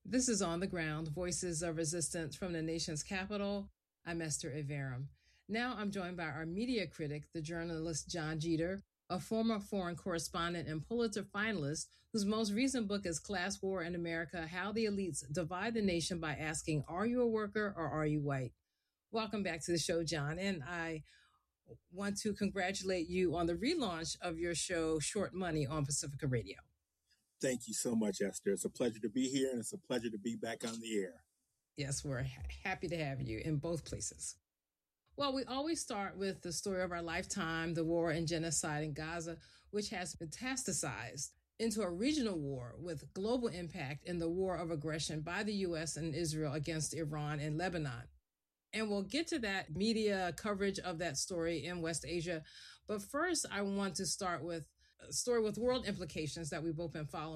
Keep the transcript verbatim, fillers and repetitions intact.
This is On the Ground, Voices of Resistance from the Nation's Capital. I'm Esther Iverem. Now I'm joined by our media critic, the journalist John Jeter, a former foreign correspondent and Pulitzer finalist whose most recent book is Class War in America, How the Elites Divide the Nation by Asking, Are You a Worker or Are You White? Welcome back to the show, John. And I want to congratulate you on the relaunch of your show, Short Money, on Pacifica Radio. Thank you so much, Esther. It's a pleasure to be here, and it's a pleasure to be back on the air. Yes, we're ha- happy to have you in both places. Well, we always start with the story of our lifetime, the war and genocide in Gaza, which has metastasized into a regional war with global impact in the war of aggression by the U S and Israel against Iran and Lebanon. And we'll get to that media coverage of that story in West Asia. But first, I want to start with a story with world implications that we've both been following.